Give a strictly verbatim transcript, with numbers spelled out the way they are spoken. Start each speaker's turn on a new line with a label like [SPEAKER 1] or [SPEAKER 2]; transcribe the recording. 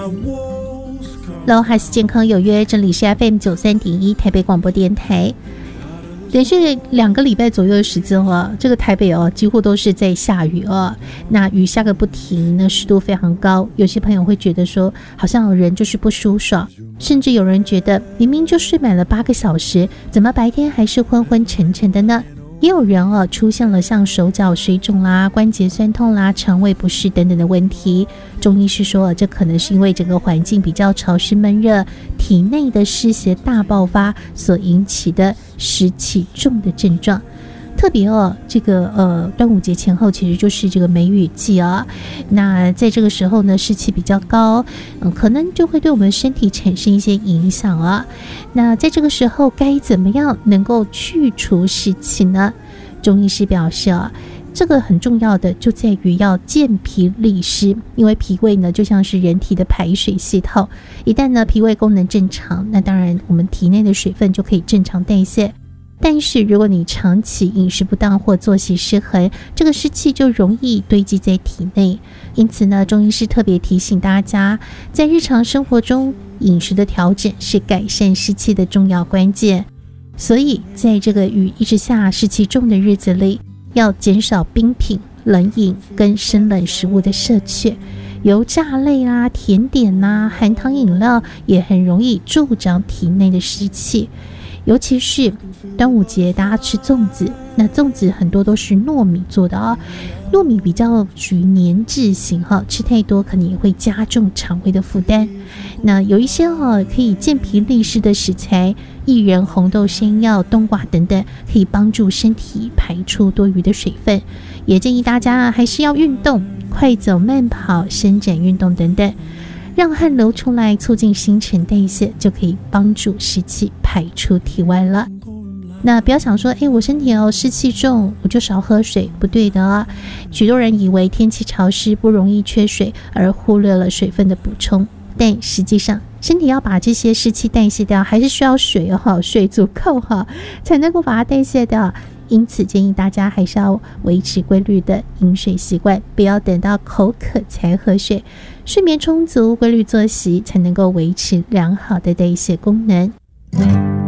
[SPEAKER 1] Hello， 还是健康有约，这里是 F M 九三点一台北广播电台。连续两个礼拜左右的时间哦，这个台北哦几乎都是在下雨哦，那雨下个不停，那湿度非常高，有些朋友会觉得说好像人就是不舒爽，甚至有人觉得明明就睡满了八个小时，怎么白天还是昏昏沉沉的呢？也有人哦出现了像手脚水肿啦、关节酸痛啦、肠胃不适等等的问题。中医师说，这可能是因为整个环境比较潮湿闷热，体内的湿邪大爆发所引起的湿气重的症状。特别哦，这个呃端午节前后其实就是这个梅雨季啊，那在这个时候呢，湿气比较高，嗯、呃，可能就会对我们身体产生一些影响啊。那在这个时候该怎么样能够去除湿气呢？中医师表示啊，这个很重要的就在于要健脾利湿，因为脾胃呢就像是人体的排水系统，一旦呢脾胃功能正常，那当然我们体内的水分就可以正常代谢。但是如果你长期饮食不当或作息失衡，这个湿气就容易堆积在体内。因此呢，中医师特别提醒大家，在日常生活中饮食的调整是改善湿气的重要关键。所以在这个雨一直下、湿气重的日子里，要减少冰品、冷饮跟生冷食物的摄取。油炸类啊、甜点啊、含糖饮料也很容易助长体内的湿气。尤其是端午节大家吃粽子，那粽子很多都是糯米做的啊、哦，糯米比较属于粘质型哈，吃太多可能也会加重肠胃的负担。那有一些哈可以健脾利湿的食材，薏仁、红豆、山药、冬瓜等等，可以帮助身体排出多余的水分。也建议大家还是要运动，快走、慢跑、伸展运动等等。让汗流出来，促进新陈代谢，就可以帮助湿气排出体外了。那不要想说，哎，我身体哦湿气重，我就少喝水，不对的啊。许多人以为天气潮湿不容易缺水，而忽略了水分的补充，但实际上身体要把这些湿气代谢掉，还是需要水哦，水足够哈，才能够把它代谢掉。因此建议大家还是要维持规律的饮水习惯，不要等到口渴才喝水。睡眠充足，规律作息，才能够维持良好的代谢功能。